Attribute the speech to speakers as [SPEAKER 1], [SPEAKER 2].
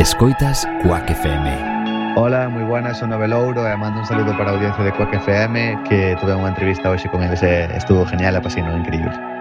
[SPEAKER 1] Escoitas Quack FM.
[SPEAKER 2] Hola, moi buenas, son Novelouro e mando un saludo para a audiencia de Quack FM, que tuve unha entrevista hoxe con eles e estuvo genial, apasionado, increíble.